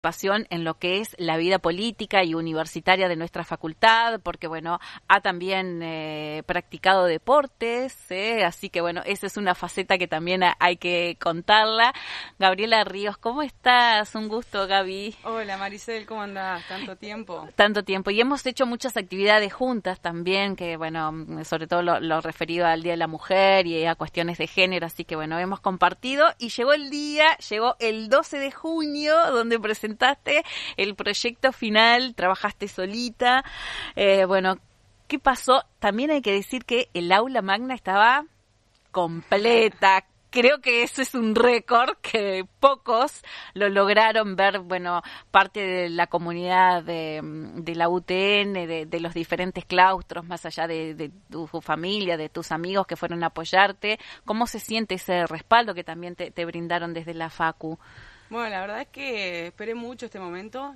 pasión en lo que es la vida política y universitaria de nuestra facultad, porque bueno, ha también practicado deportes, así que bueno, esa es una faceta que también hay que contarla. Gabriela Ríos, ¿cómo estás? Un gusto, Gaby. Hola Maricel, ¿cómo andás? Tanto tiempo. Tanto tiempo, y hemos hecho muchas actividades juntas también, que bueno, sobre todo lo referido al Día de la Mujer y a cuestiones de género, así que bueno, hemos compartido, y llegó el 12 de junio, donde presentaste el proyecto final, trabajaste solita, bueno, ¿qué pasó? También hay que decir que el aula magna estaba completa. Creo que eso es un récord que pocos lo lograron ver, bueno, parte de la comunidad de la UTN, de los diferentes claustros, más allá de tu familia, de tus amigos que fueron a apoyarte. ¿Cómo se siente ese respaldo que también te brindaron desde la Facu? Bueno, la verdad es que esperé mucho este momento.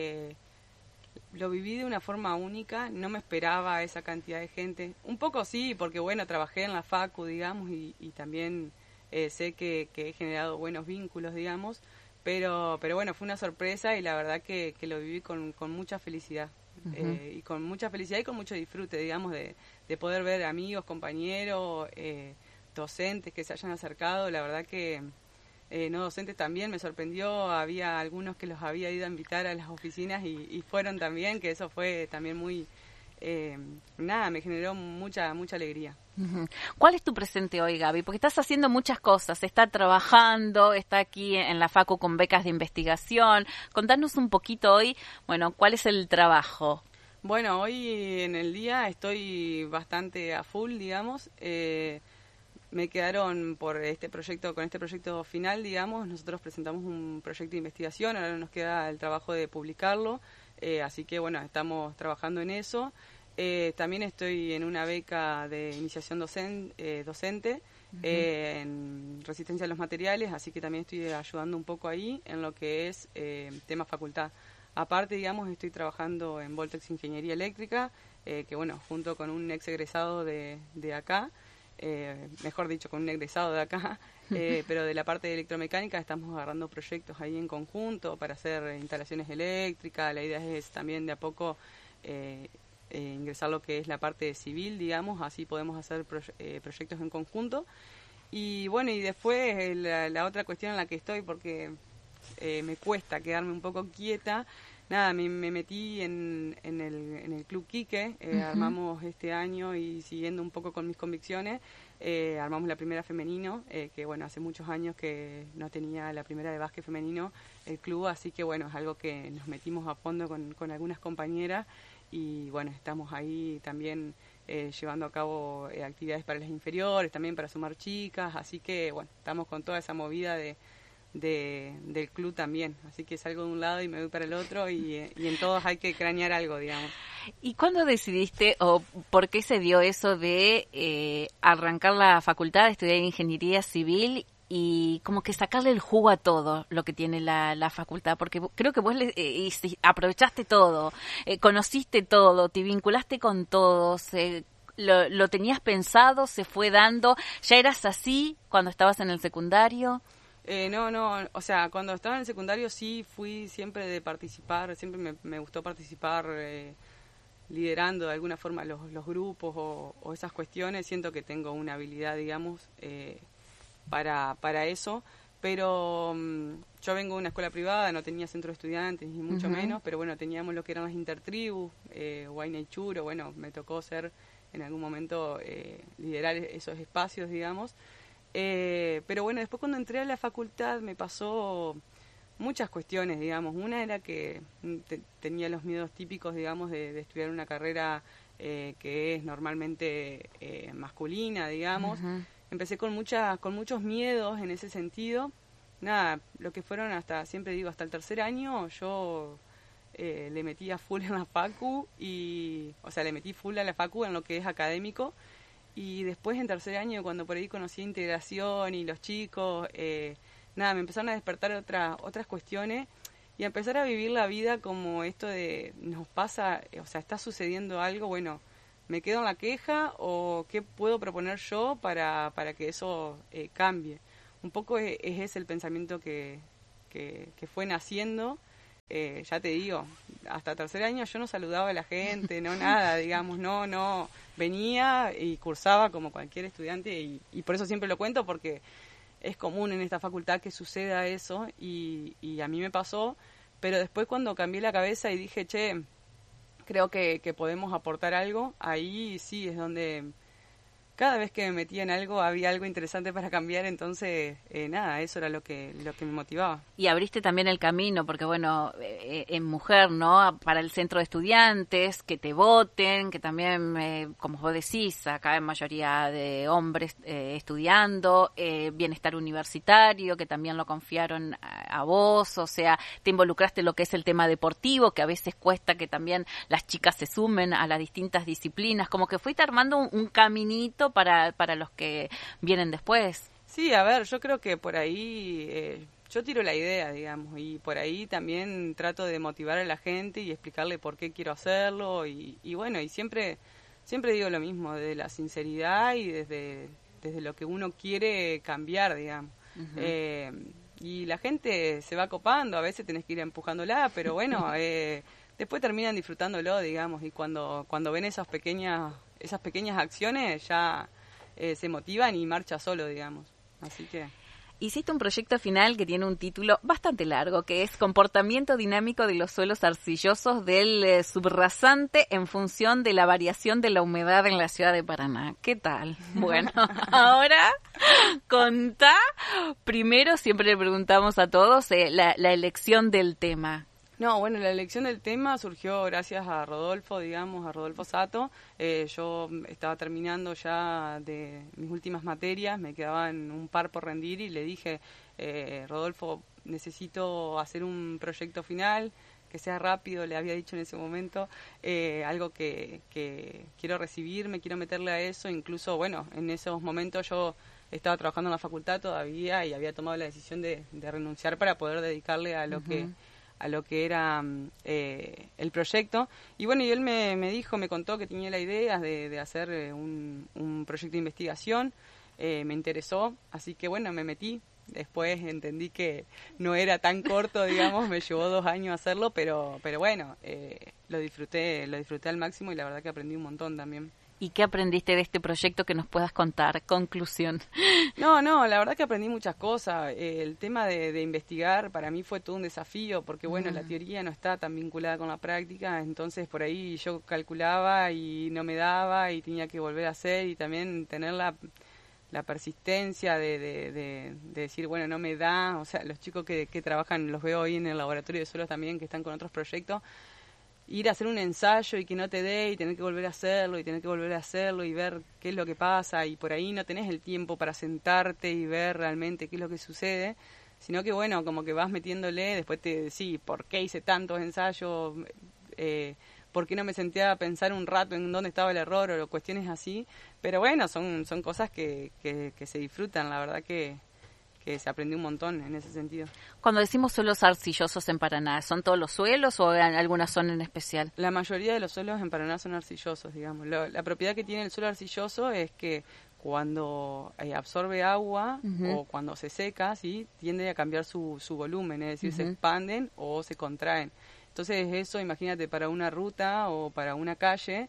Lo viví de una forma única, no me esperaba esa cantidad de gente. Un poco sí, porque bueno, trabajé en la Facu, digamos, y también sé que he generado buenos vínculos, digamos, pero bueno, fue una sorpresa y la verdad que lo viví con mucha felicidad. Uh-huh. Y con mucha felicidad y con mucho disfrute, digamos, de poder ver amigos, compañeros, docentes que se hayan acercado. La verdad que no docentes también me sorprendió, había algunos que los había ido a invitar a las oficinas y fueron también, que eso fue también muy, me generó mucha alegría. Uh-huh. ¿Cuál es tu presente hoy, Gaby? Porque estás haciendo muchas cosas, está trabajando, está aquí en la Facu con becas de investigación. Contanos un poquito hoy, bueno, ¿cuál es el trabajo? Bueno, hoy en el día estoy bastante a full, digamos. Me quedaron por con este proyecto final, digamos, nosotros presentamos un proyecto de investigación, ahora nos queda el trabajo de publicarlo, así que bueno, estamos trabajando en eso. También estoy en una beca de iniciación docente Uh-huh. en resistencia a los materiales, así que también estoy ayudando un poco ahí en lo que es tema facultad. Aparte, digamos, estoy trabajando en Voltex Ingeniería Eléctrica, que bueno, junto con un ex egresado de acá, mejor dicho, con un egresado de acá, pero de la parte de electromecánica estamos agarrando proyectos ahí en conjunto para hacer instalaciones eléctricas. La idea es también de a poco ingresar lo que es la parte civil, digamos, así podemos hacer proyectos en conjunto. Y bueno, y después la otra cuestión en la que estoy, porque me cuesta quedarme un poco quieta. Nada, me metí en el Club Quique, Uh-huh. armamos este año y siguiendo un poco con mis convicciones, armamos la primera femenino, que bueno, hace muchos años que no tenía la primera de básquet femenino el club, así que bueno, es algo que nos metimos a fondo con algunas compañeras y bueno, estamos ahí también llevando a cabo actividades para las inferiores, también para sumar chicas, así que bueno, estamos con toda esa movida del club también, así que salgo de un lado y me voy para el otro y en todos hay que cranear algo, digamos. ¿Y cuándo decidiste o por qué se dio eso de arrancar la facultad, estudiar ingeniería civil y como que sacarle el jugo a todo lo que tiene la facultad? Porque creo que vos aprovechaste todo, conociste todo, te vinculaste con todos, lo tenías pensado, se fue dando. ¿Ya eras así cuando estabas en el secundario? No, o sea, cuando estaba en el secundario sí fui siempre de participar, siempre me gustó participar liderando de alguna forma los grupos o esas cuestiones. Siento que tengo una habilidad, digamos, para eso, pero yo vengo de una escuela privada, no tenía centro de estudiantes ni mucho Uh-huh. menos, pero bueno, teníamos lo que eran las intertribus, Huayna y Churo, bueno, me tocó ser en algún momento liderar esos espacios, digamos. Pero bueno, después cuando entré a la facultad me pasó muchas cuestiones, digamos. Una era que tenía los miedos típicos, digamos, de estudiar una carrera que es normalmente masculina, digamos. Uh-huh. Empecé con muchos miedos en ese sentido. Nada, lo que fueron siempre digo, hasta el tercer año yo le metí a full en la facu o sea, le metí full a la facu en lo que es académico. Y después en tercer año, cuando por ahí conocí integración y los chicos, me empezaron a despertar otras cuestiones y a empezar a vivir la vida como esto de nos pasa, o sea, está sucediendo algo, bueno, ¿me quedo en la queja o qué puedo proponer yo para que eso cambie? Un poco es ese el pensamiento que fue naciendo ya te digo, hasta tercer año yo no saludaba a la gente, no nada, digamos, no, venía y cursaba como cualquier estudiante y por eso siempre lo cuento porque es común en esta facultad que suceda eso y a mí me pasó, pero después cuando cambié la cabeza y dije, che, creo que podemos aportar algo, ahí sí es donde cada vez que me metía en algo había algo interesante para cambiar, entonces nada, eso era lo que me motivaba. Y abriste también el camino, porque bueno, en mujer, ¿no? Para el centro de estudiantes, que te voten, que también, como vos decís, acá hay mayoría de hombres estudiando, bienestar universitario, que también lo confiaron a vos, o sea, te involucraste en lo que es el tema deportivo, que a veces cuesta que también las chicas se sumen a las distintas disciplinas, como que fuiste armando un caminito para los que vienen después. Sí, a ver, yo creo que por ahí yo tiro la idea, digamos, y por ahí también trato de motivar a la gente y explicarle por qué quiero hacerlo y bueno, y siempre digo lo mismo, de la sinceridad y desde lo que uno quiere cambiar, digamos. Uh-huh. Y la gente se va copando, a veces tenés que ir empujándola, pero bueno, después terminan disfrutándolo, digamos, y cuando ven esas pequeñas acciones ya se motivan y marcha solo, digamos. Así que... Hiciste un proyecto final que tiene un título bastante largo, que es Comportamiento dinámico de los suelos arcillosos del subrasante en función de la variación de la humedad en la ciudad de Paraná. ¿Qué tal? Bueno, ahora contá. Primero, siempre le preguntamos a todos la elección del tema. No, bueno, la elección del tema surgió gracias a Rodolfo, digamos, a Rodolfo Sato. Yo estaba terminando ya de mis últimas materias, me quedaban un par por rendir y le dije, Rodolfo, necesito hacer un proyecto final, que sea rápido, le había dicho en ese momento, algo que quiero recibirme, quiero meterle a eso, incluso, bueno, en esos momentos yo estaba trabajando en la facultad todavía y había tomado la decisión de renunciar para poder dedicarle a lo que era el proyecto. Y bueno, y él me contó que tenía la idea de hacer un proyecto de investigación, me interesó, así que bueno, me metí. Después entendí que no era tan corto, digamos, me llevó 2 años hacerlo, pero bueno, lo disfruté al máximo y la verdad que aprendí un montón también. ¿Y qué aprendiste de este proyecto que nos puedas contar? Conclusión. No, la verdad que aprendí muchas cosas. El tema de investigar para mí fue todo un desafío porque, bueno, la teoría no está tan vinculada con la práctica, entonces por ahí yo calculaba y no me daba y tenía que volver a hacer y también tener la persistencia de decir, bueno, no me da. O sea, los chicos que trabajan, los veo hoy en el laboratorio de suelos también, que están con otros proyectos, ir a hacer un ensayo y que no te dé y tener que volver a hacerlo y tener que volver a hacerlo y ver qué es lo que pasa y por ahí no tenés el tiempo para sentarte y ver realmente qué es lo que sucede, sino que bueno, como que vas metiéndole, después te decís, ¿por qué hice tantos ensayos? ¿Por qué no me senté a pensar un rato en dónde estaba el error o cuestiones así? Pero bueno, son cosas que se disfrutan, la verdad que se aprendió un montón en ese sentido. Cuando decimos suelos arcillosos en Paraná, ¿son todos los suelos o alguna zona en especial? La mayoría de los suelos en Paraná son arcillosos, digamos. La propiedad que tiene el suelo arcilloso es que cuando absorbe agua o cuando se seca, ¿sí?, tiende a cambiar su volumen, es decir, se expanden o se contraen. Entonces eso, imagínate, para una ruta o para una calle,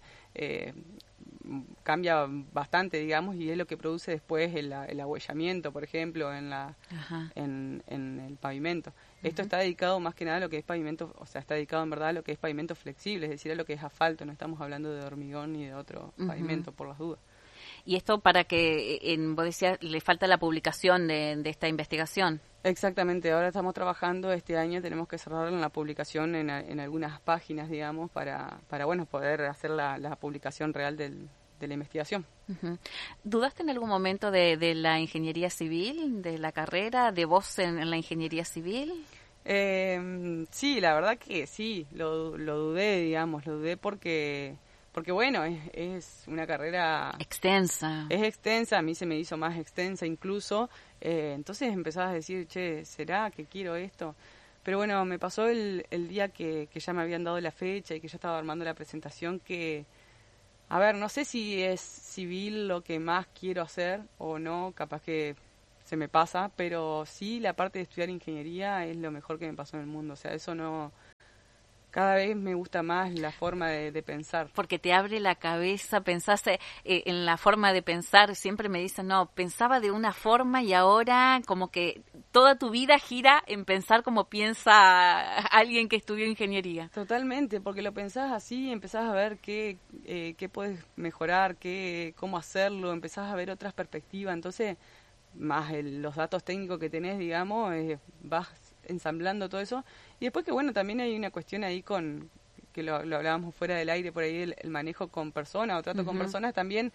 cambia bastante, digamos, y es lo que produce después el ahuellamiento, por ejemplo, en el pavimento. Esto está dedicado más que nada a lo que es pavimento, o sea, está dedicado en verdad a lo que es pavimento flexible, es decir, a lo que es asfalto, no estamos hablando de hormigón ni de otro pavimento, por las dudas. Y esto para que, vos decías, le falta la publicación de esta investigación. Exactamente, ahora estamos trabajando, este año tenemos que cerrar la publicación en algunas páginas, digamos, para bueno, poder hacer la publicación real de la investigación. ¿Dudaste en algún momento de la ingeniería civil, de la carrera, de vos en la ingeniería civil? Sí, la verdad que sí, lo dudé, digamos, lo dudé porque bueno, es una carrera... extensa. Es extensa, a mí se me hizo más extensa incluso, entonces empezabas a decir, che, ¿será que quiero esto? Pero bueno, me pasó el día que ya me habían dado la fecha y que ya estaba armando la presentación que, a ver, no sé si es civil lo que más quiero hacer o no, capaz que se me pasa, pero sí la parte de estudiar ingeniería es lo mejor que me pasó en el mundo, o sea, eso no cada vez me gusta más la forma de pensar. Porque te abre la cabeza, pensás en la forma de pensar, siempre me dicen, no, pensaba de una forma y ahora como que toda tu vida gira en pensar como piensa alguien que estudió ingeniería. Totalmente, porque lo pensás así, empezás a ver qué puedes mejorar, cómo hacerlo, empezás a ver otras perspectivas, entonces, más los datos técnicos que tenés, digamos, vas ensamblando todo eso. Y después que, bueno, también hay una cuestión ahí que lo hablábamos fuera del aire, por ahí el manejo con personas o trato con personas, también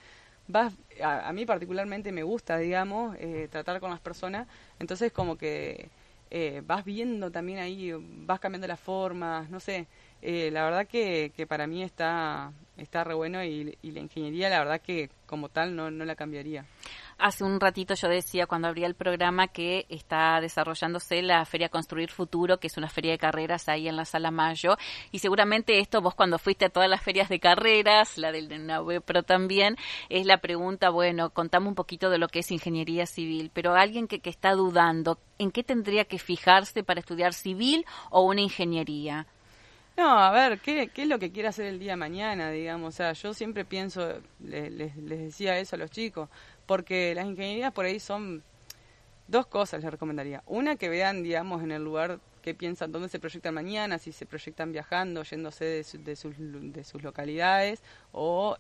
a mí particularmente me gusta, digamos, tratar con las personas, entonces como que vas viendo también ahí, vas cambiando las formas, no sé, la verdad que para mí está re bueno y la ingeniería, la verdad que como tal no la cambiaría. Hace un ratito yo decía cuando abría el programa que está desarrollándose la Feria Construir Futuro, que es una feria de carreras ahí en la Sala Mayo, y seguramente esto vos cuando fuiste a todas las ferias de carreras, la del NAUEPRO también, es la pregunta, bueno, contame un poquito de lo que es ingeniería civil, pero alguien que está dudando, ¿en qué tendría que fijarse para estudiar civil o una ingeniería? No, a ver, ¿qué es lo que quiere hacer el día de mañana, digamos? O sea, yo siempre pienso, les decía eso a los chicos, porque las ingenierías por ahí son dos cosas, les recomendaría. Una, que vean, digamos, en el lugar que piensan, dónde se proyectan mañana, si se proyectan viajando, yéndose de sus localidades, o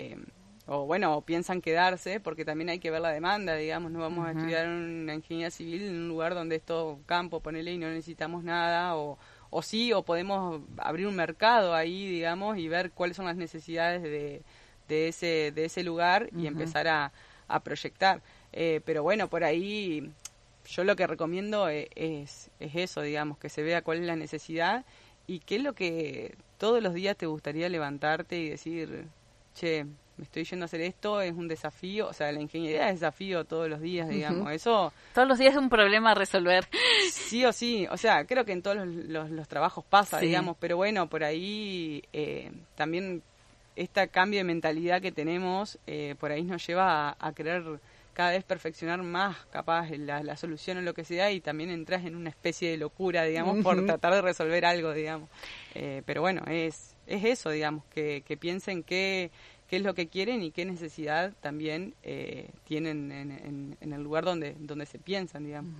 bueno, o piensan quedarse, porque también hay que ver la demanda, digamos, no vamos a estudiar una ingeniería civil en un lugar donde es todo campo, ponele, y no necesitamos nada, o sí, o podemos abrir un mercado ahí, digamos, y ver cuáles son las necesidades de ese lugar y empezar a proyectar. Pero bueno, por ahí yo lo que recomiendo es eso, digamos, que se vea cuál es la necesidad y qué es lo que todos los días te gustaría levantarte y decir, che, me estoy yendo a hacer esto, es un desafío, o sea, la ingeniería es desafío todos los días, digamos, eso... Todos los días es un problema a resolver. Sí o sí, o sea, creo que en todos los trabajos pasa, digamos, pero bueno, por ahí también este cambio de mentalidad que tenemos, por ahí nos lleva a querer cada vez perfeccionar más, capaz, la solución o lo que sea, y también entras en una especie de locura, digamos, por tratar de resolver algo, digamos. Pero bueno, es eso, digamos, que piensen qué es lo que quieren y qué necesidad también tienen en el lugar donde se piensan, digamos.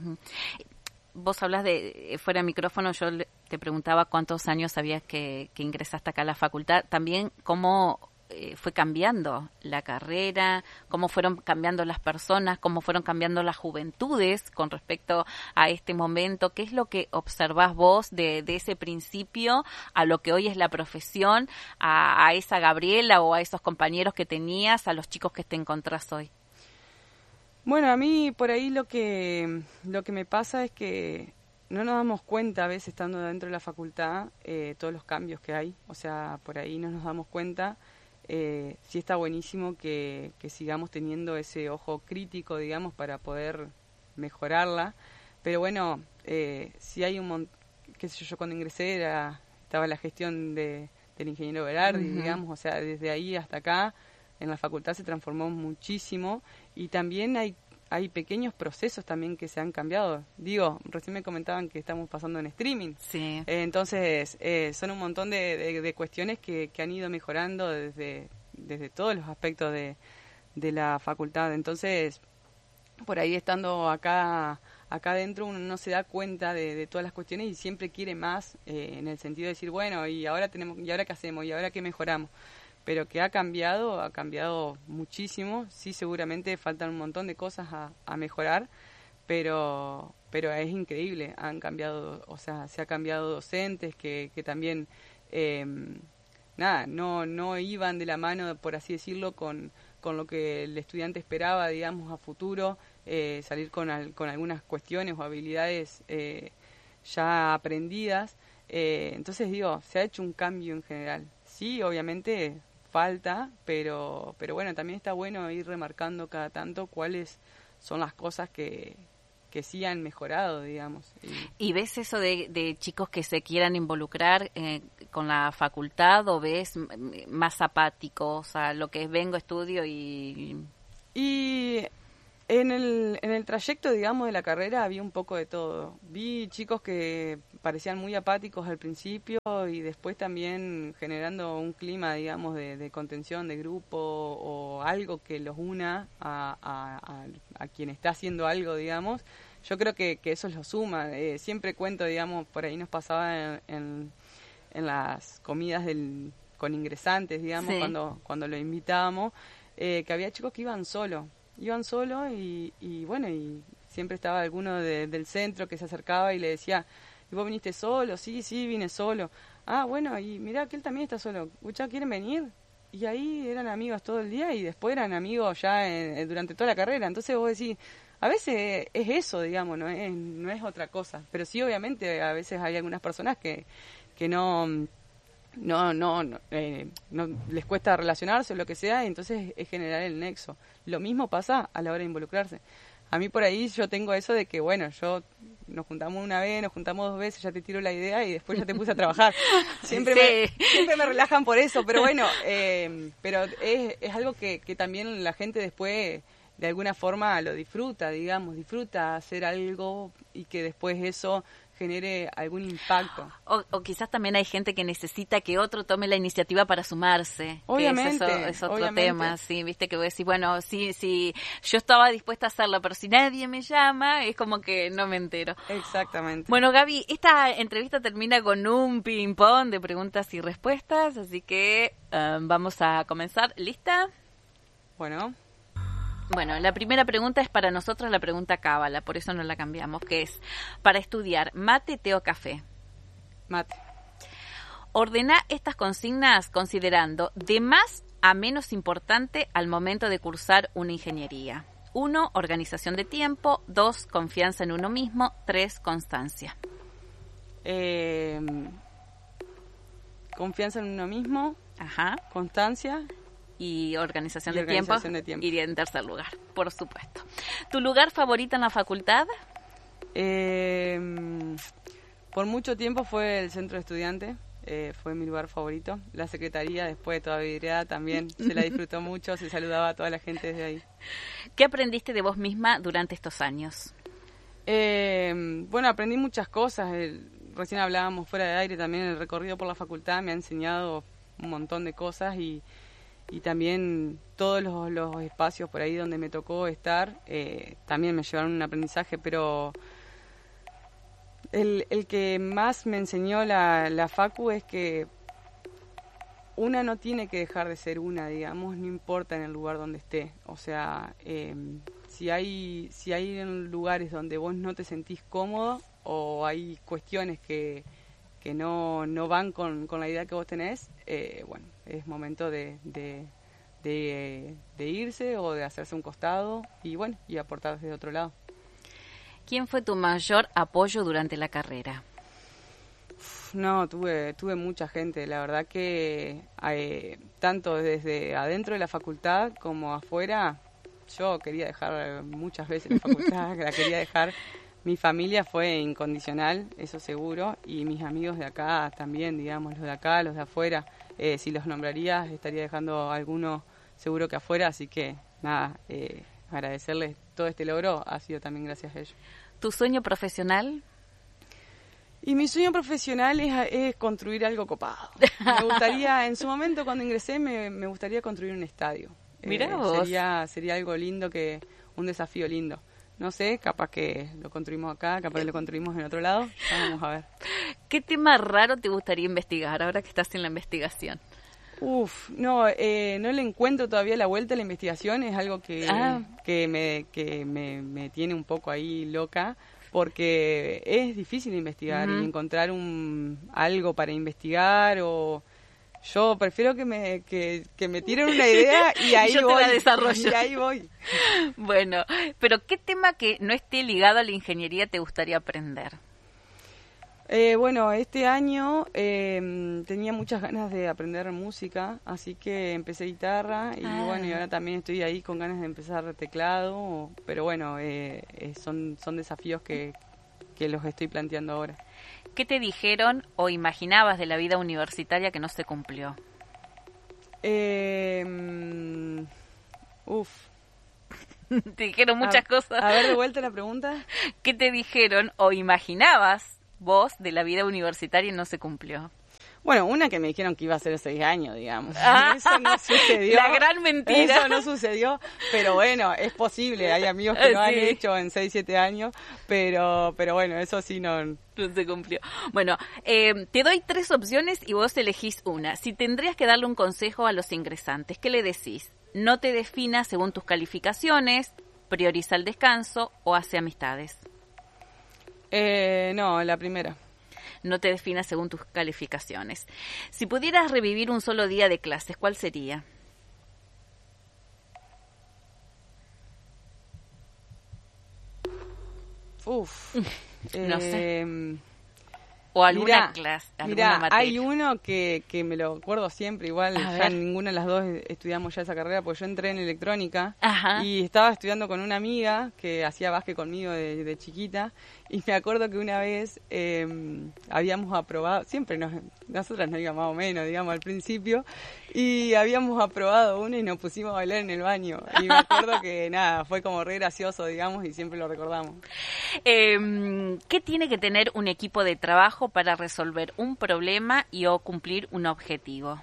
Vos hablas de, fuera de micrófono, yo te preguntaba cuántos años sabías que ingresaste acá a la facultad, también cómo fue cambiando la carrera, cómo fueron cambiando las personas, cómo fueron cambiando las juventudes con respecto a este momento. ¿Qué es lo que observás vos de ese principio a lo que hoy es la profesión, a esa Gabriela o a esos compañeros que tenías, a los chicos que te encontrás hoy? Bueno, a mí por ahí lo que me pasa es que no nos damos cuenta a veces estando dentro de la facultad todos los cambios que hay. O sea, por ahí no nos damos cuenta. Sí está buenísimo que sigamos teniendo ese ojo crítico, digamos, para poder mejorarla. Pero bueno, sí hay un montón, qué sé yo, cuando ingresé estaba la gestión del ingeniero Berardi, digamos, o sea, desde ahí hasta acá en la facultad se transformó muchísimo y también hay pequeños procesos también que se han cambiado. Digo, recién me comentaban que estamos pasando en streaming. Sí. Entonces, son un montón de cuestiones que han ido mejorando desde todos los aspectos de la facultad. Entonces, por ahí estando acá adentro uno no se da cuenta de todas las cuestiones y siempre quiere más en el sentido de decir, bueno, y ahora qué hacemos, y ahora qué mejoramos. Pero que ha cambiado muchísimo. Sí, seguramente faltan un montón de cosas a mejorar, pero es increíble. Han cambiado, o sea, se ha cambiado docentes que también, no iban de la mano, por así decirlo, con lo que el estudiante esperaba, digamos, a futuro, salir con algunas cuestiones o habilidades ya aprendidas. Entonces, digo, se ha hecho un cambio en general. Sí, obviamente falta, pero bueno, también está bueno ir remarcando cada tanto cuáles son las cosas que sí han mejorado, digamos. ¿Y ves eso de chicos que se quieran involucrar con la facultad o ves más apáticos a lo que es vengo, estudio y En el trayecto, digamos, de la carrera había un poco de todo. Vi chicos que parecían muy apáticos al principio y después también generando un clima, digamos, de contención de grupo o algo que los una a quien está haciendo algo, digamos. Yo creo que eso lo suma. Siempre cuento, digamos, por ahí nos pasaba en las comidas con ingresantes, digamos, Sí. cuando lo invitábamos, que había chicos que iban solos y bueno, y siempre estaba alguno del centro que se acercaba y le decía, ¿y vos viniste solo? Sí, vine solo. Ah, bueno, y mirá que él también está solo. ¿Ya quieren venir? Y ahí eran amigos todo el día y después eran amigos ya durante toda la carrera. Entonces vos decís, a veces es eso, digamos, no es otra cosa. Pero sí, obviamente, a veces hay algunas personas que no les cuesta relacionarse o lo que sea, y entonces es generar el nexo. Lo mismo pasa a la hora de involucrarse. A mí por ahí yo tengo eso de que, bueno, nos juntamos una vez, nos juntamos 2 veces, ya te tiro la idea y después ya te puse a trabajar. Siempre me relajan por eso, pero bueno, pero es algo que también la gente después de alguna forma lo disfruta, digamos, disfruta hacer algo y que después eso genere algún impacto. O quizás también hay gente que necesita que otro tome la iniciativa para sumarse. Obviamente. Que es otro obviamente. tema, sí, viste que vos decís, bueno, sí, yo estaba dispuesta a hacerlo, pero si nadie me llama, es como que no me entero. Exactamente. Bueno, Gaby, esta entrevista termina con un ping-pong de preguntas y respuestas, así que vamos a comenzar. ¿Lista? Bueno. Bueno, la primera pregunta es para nosotros la pregunta cábala, por eso no la cambiamos, que es, para estudiar, ¿mate, té o café? Mate. Ordena estas consignas considerando de más a menos importante al momento de cursar una ingeniería. 1, organización de tiempo. 2, confianza en uno mismo. 3, constancia. Confianza en uno mismo. Ajá. Constancia. Y organización, de tiempo. Iría en tercer lugar, por supuesto. ¿Tu lugar favorito en la facultad? Por mucho tiempo fue el centro de estudiantes. Fue mi lugar favorito. La secretaría, después de toda vidriada, también se la disfrutó mucho. Se saludaba a toda la gente desde ahí. ¿Qué aprendiste de vos misma durante estos años? Bueno, aprendí muchas cosas. Recién hablábamos fuera de aire también. El recorrido por la facultad me ha enseñado un montón de cosas y también todos los espacios por ahí donde me tocó estar también me llevaron un aprendizaje, pero el que más me enseñó la Facu es que una no tiene que dejar de ser una, digamos, no importa en el lugar donde esté. O sea, si hay lugares donde vos no te sentís cómodo o hay cuestiones que no van con la idea que vos tenés, bueno, es momento de irse o de hacerse un costado y bueno, y aportar desde otro lado. ¿Quién fue tu mayor apoyo durante la carrera? No, tuve mucha gente, la verdad que tanto desde adentro de la facultad como afuera. Yo quería dejar muchas veces la facultad, la quería dejar. Mi familia fue incondicional, eso seguro, y mis amigos de acá también, digamos, los de acá, los de afuera. Si los nombraría, estaría dejando algunos seguro que afuera, así que nada, agradecerles todo este logro, ha sido también gracias a ellos. ¿Tu sueño profesional? Y mi sueño profesional es construir algo copado. Me gustaría, en su momento cuando ingresé, me gustaría construir un estadio. Mirá vos. Sería algo lindo, un desafío lindo. No sé, capaz que lo construimos acá, capaz que lo construimos en otro lado. Vamos a ver. ¿Qué tema raro te gustaría investigar ahora que estás en la investigación? No le encuentro todavía la vuelta a la investigación. Es algo que me tiene un poco ahí loca, porque es difícil investigar y encontrar algo para investigar o... Yo prefiero que me tiren una idea y ahí yo voy. te la desarrollo. Y ahí voy. Bueno, pero ¿qué tema que no esté ligado a la ingeniería te gustaría aprender? Bueno, este año tenía muchas ganas de aprender música, así que empecé guitarra y bueno, y ahora también estoy ahí con ganas de empezar teclado, pero bueno, son desafíos que los estoy planteando ahora. ¿Qué te dijeron o imaginabas de la vida universitaria que no se cumplió? Te dijeron muchas cosas. A ver, de vuelta la pregunta. ¿Qué te dijeron o imaginabas vos de la vida universitaria y no se cumplió? Bueno, una que me dijeron que iba a ser 6 años, digamos. Eso no sucedió. La gran mentira. Eso no sucedió, pero bueno, es posible. Hay amigos que lo han hecho en 6, 7 años, pero bueno, eso sí no se cumplió. Bueno, te doy 3 opciones y vos elegís una. Si tendrías que darle un consejo a los ingresantes, ¿qué le decís? No te definas según tus calificaciones, prioriza el descanso o hace amistades. No, la primera. No te definas según tus calificaciones. Si pudieras revivir un solo día de clases, ¿cuál sería? No sé. O alguna clase, alguna materia. Hay uno que me lo acuerdo siempre, igual ya ninguna de las dos estudiamos ya esa carrera, porque yo entré en electrónica. Ajá. Y estaba estudiando con una amiga que hacía básquet conmigo de chiquita, y me acuerdo que una vez habíamos aprobado, siempre nosotras nos íbamos más o menos, digamos, al principio, y habíamos aprobado uno y nos pusimos a bailar en el baño. Y me acuerdo que nada, fue como re gracioso, digamos, y siempre lo recordamos. ¿Qué tiene que tener un equipo de trabajo para resolver un problema y o cumplir un objetivo?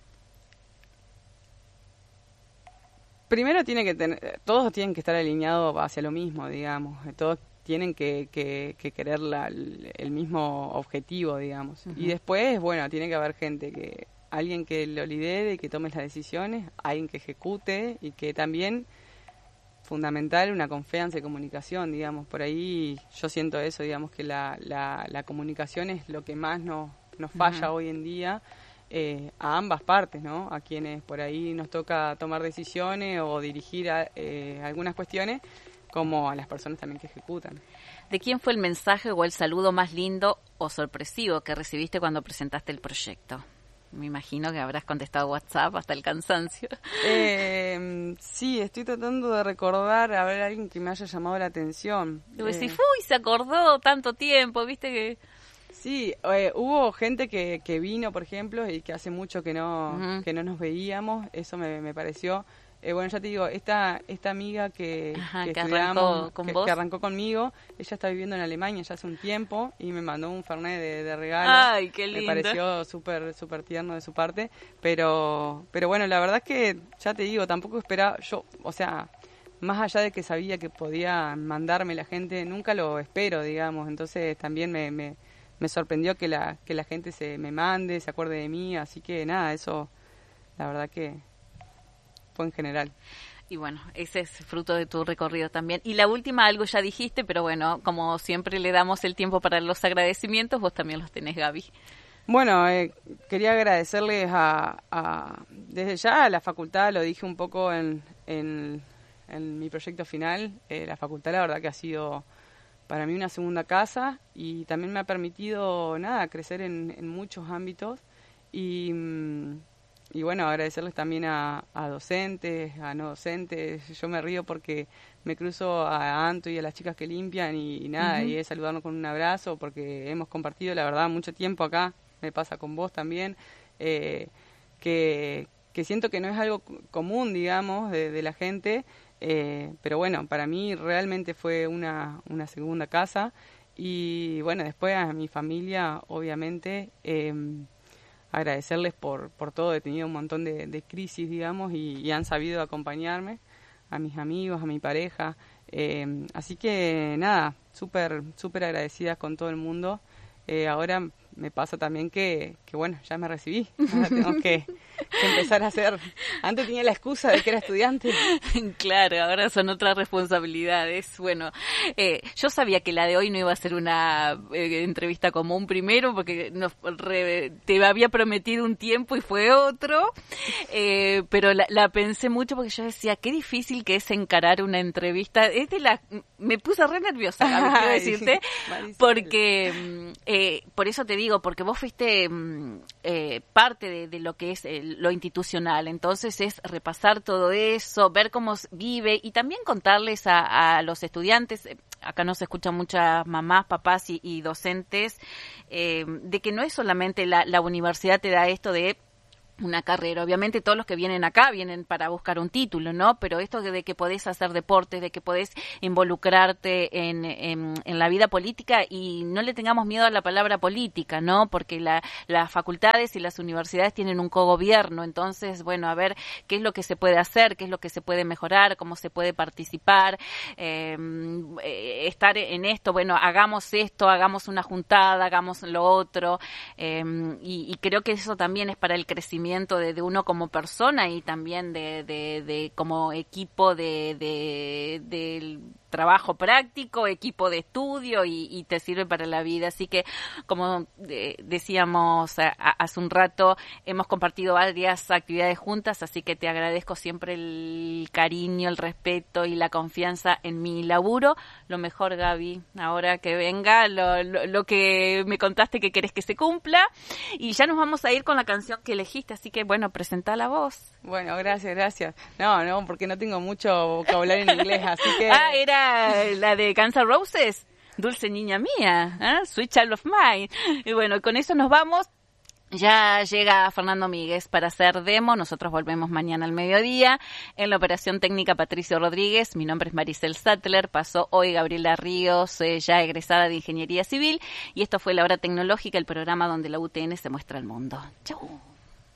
Primero todos tienen que estar alineados hacia lo mismo, digamos. Todos tienen que querer el mismo objetivo, digamos. Uh-huh. Y después, bueno, tiene que haber alguien que lo lidere y que tome las decisiones, alguien que ejecute y que también, fundamental, una confianza y comunicación, digamos. Por ahí yo siento eso, digamos, que la comunicación es lo que más nos falla uh-huh. hoy en día, a ambas partes, ¿no? A quienes por ahí nos toca tomar decisiones o dirigir algunas cuestiones, como a las personas también que ejecutan. ¿De quién fue el mensaje o el saludo más lindo o sorpresivo que recibiste cuando presentaste el proyecto? Me imagino que habrás contestado WhatsApp hasta el cansancio. Sí, estoy tratando de recordar a ver a alguien que me haya llamado la atención. Si se acordó tanto tiempo, viste que... Sí, hubo gente que vino, por ejemplo, y que hace mucho que no uh-huh. que no nos veíamos. Eso me pareció... bueno, ya te digo, esta amiga que estudiamos, que arrancó conmigo, ella está viviendo en Alemania ya hace un tiempo y me mandó un fernet de regalo. ¡Ay, qué lindo! Me pareció súper tierno de su parte, pero bueno, la verdad es que, ya te digo, tampoco esperaba, yo, o sea, más allá de que sabía que podía mandarme la gente, nunca lo espero, digamos, entonces también me sorprendió que la gente me mande, se acuerde de mí, así que nada, eso, la verdad que... fue en general. Y bueno, ese es fruto de tu recorrido también. Y la última, algo ya dijiste, pero bueno, como siempre le damos el tiempo para los agradecimientos, vos también los tenés, Gaby. Bueno, quería agradecerles desde ya a la facultad, lo dije un poco en mi proyecto final. La facultad, la verdad que ha sido para mí una segunda casa y también me ha permitido, crecer en muchos ámbitos y bueno, agradecerles también a docentes, a no docentes. Yo me río porque me cruzo a Anto y a las chicas que limpian y nada, uh-huh. y es saludarnos con un abrazo porque hemos compartido, la verdad, mucho tiempo acá. Me pasa con vos también, que siento que no es algo común, digamos, de la gente, pero bueno, para mí realmente fue una segunda casa. Y bueno, después a mi familia, obviamente... agradecerles por todo. He tenido un montón de crisis, digamos, y han sabido acompañarme, a mis amigos, a mi pareja. Así que nada, súper agradecidas con todo el mundo. Ahora me pasa también que bueno, ya me recibí. Ahora tengo que empezar a hacer... Antes tenía la excusa de que era estudiante. Claro, ahora son otras responsabilidades. Bueno, yo sabía que la de hoy no iba a ser una entrevista común primero, porque te había prometido un tiempo y fue otro, pero la pensé mucho porque yo decía, qué difícil que es encarar una entrevista. Me puse re nerviosa, quiero decirte, porque por eso te digo, porque vos fuiste parte de lo que es lo institucional, entonces es repasar todo eso, ver cómo vive y también contarles a los estudiantes, acá nos escuchan muchas mamás, papás y docentes, de que no es solamente la universidad te da esto de una carrera. Obviamente todos los que vienen acá vienen para buscar un título, ¿no? Pero esto de que podés hacer deporte, de que podés involucrarte en la vida política, y no le tengamos miedo a la palabra política, ¿no? Porque las facultades y las universidades tienen un cogobierno, entonces, bueno, a ver qué es lo que se puede hacer, qué es lo que se puede mejorar, cómo se puede participar, estar en esto, bueno, hagamos esto, hagamos una juntada, hagamos lo otro, y creo que eso también es para el crecimiento de uno como persona y también de como equipo del trabajo práctico, equipo de estudio, y te sirve para la vida. Así que, como decíamos hace un rato, hemos compartido varias actividades juntas, así que te agradezco siempre el cariño, el respeto y la confianza en mi laburo. Lo mejor, Gaby, ahora que venga lo que me contaste que querés que se cumpla, y ya nos vamos a ir con la canción que elegiste, así que bueno, presentá la voz. Bueno, gracias. No, porque no tengo mucho vocabulario en inglés, así que... Era la de Guns N' Roses, Dulce Niña Mía, Sweet Child of Mine. Y bueno, con eso nos vamos. Ya llega Fernando Míguez para hacer demo. Nosotros volvemos mañana al mediodía. En la operación técnica, Patricio Rodríguez. Mi nombre es Maricel Sattler. Pasó hoy Gabriela Ríos, ya egresada de Ingeniería Civil. Y esto fue La Hora Tecnológica, el programa donde la UTN se muestra al mundo. Chau.